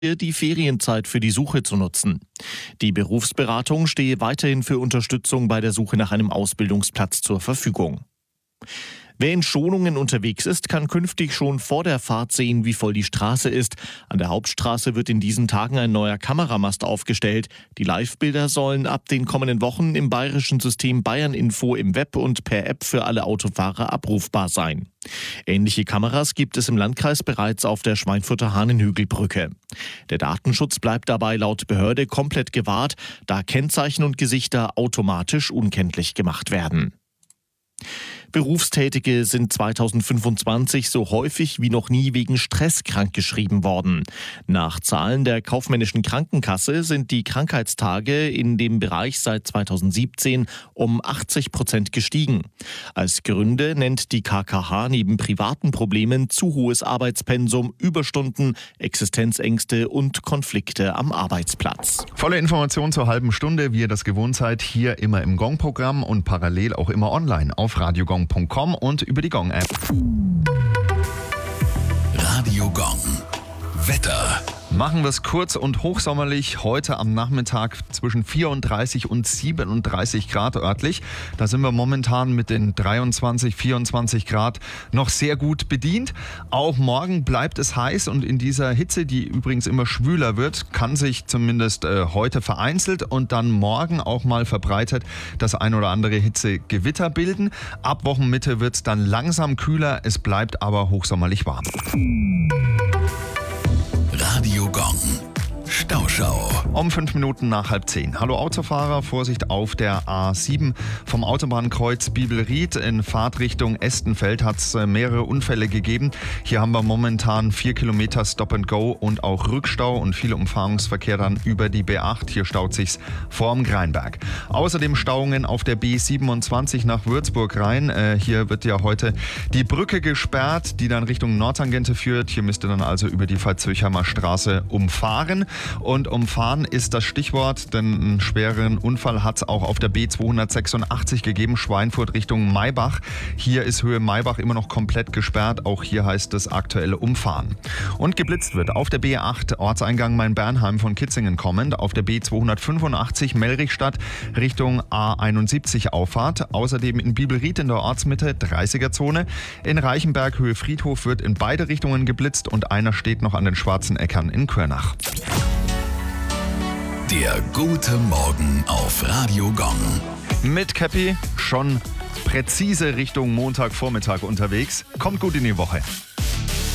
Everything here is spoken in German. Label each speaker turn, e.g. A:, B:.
A: die Ferienzeit für die Suche zu nutzen. Die Berufsberatung stehe weiterhin für Unterstützung bei der Suche nach einem Ausbildungsplatz zur Verfügung. Wer in Schonungen unterwegs ist, kann künftig schon vor der Fahrt sehen, wie voll die Straße ist. An der Hauptstraße wird in diesen Tagen ein neuer Kameramast aufgestellt. Die Live-Bilder sollen ab den kommenden Wochen im bayerischen System Bayern-Info im Web und per App für alle Autofahrer abrufbar sein. Ähnliche Kameras gibt es im Landkreis bereits auf der Schweinfurter Hahnenhügelbrücke. Der Datenschutz bleibt dabei laut Behörde komplett gewahrt, da Kennzeichen und Gesichter automatisch unkenntlich gemacht werden. Berufstätige sind 2025 so häufig wie noch nie wegen Stress krankgeschrieben worden. Nach Zahlen der kaufmännischen Krankenkasse sind die Krankheitstage in dem Bereich seit 2017 um 80% gestiegen. Als Gründe nennt die KKH neben privaten Problemen zu hohes Arbeitspensum, Überstunden, Existenzängste und Konflikte am Arbeitsplatz.
B: Volle Information zur halben Stunde, wie ihr das gewohnt seid, hier immer im Gong-Programm und parallel auch immer online auf radiogong.com und über die Gong-App.
C: Radio Gong. Wetter.
B: Machen wir es kurz und hochsommerlich. Heute am Nachmittag zwischen 34 und 37 Grad örtlich. Da sind wir momentan mit den 23, 24 Grad noch sehr gut bedient. Auch morgen bleibt es heiß und in dieser Hitze, die übrigens immer schwüler wird, kann sich zumindest heute vereinzelt und dann morgen auch mal verbreitet das ein oder andere Hitzegewitter bilden. Ab Wochenmitte wird es dann langsam kühler, es bleibt aber hochsommerlich warm.
C: Radio Gong. Stauschau.
B: Um 5 Minuten nach 9:30. Hallo Autofahrer, Vorsicht auf der A7 vom Autobahnkreuz Bibelried in Fahrtrichtung Estenfeld hat es mehrere Unfälle gegeben. Hier haben wir momentan 4 Kilometer Stop and Go und auch Rückstau und viel Umfahrungsverkehr dann über die B8. Hier staut sich's vorm Greinberg. Außerdem Stauungen auf der B27 nach Würzburg rein. Hier wird ja heute die Brücke gesperrt, die dann Richtung Nordtangente führt. Hier müsst ihr dann also über die Pfalz-Zürchheimer Straße umfahren. Und umfahren ist das Stichwort, denn einen schweren Unfall hat es auch auf der B286 gegeben, Schweinfurt Richtung Maybach. Hier ist Höhe Maybach immer noch komplett gesperrt, auch hier heißt es aktuelle Umfahren. Und geblitzt wird auf der B8 Ortseingang Main-Bernheim von Kitzingen kommend, auf der B285 Mellrichstadt Richtung A71 Auffahrt, außerdem in Bibelried in der Ortsmitte 30er-Zone. In Reichenberg Höhe Friedhof wird in beide Richtungen geblitzt und einer steht noch an den Schwarzen Äckern in Körnach.
C: Der gute Morgen auf Radio Gong.
B: Mit Käppi schon präzise Richtung Montagvormittag unterwegs. Kommt gut in die Woche.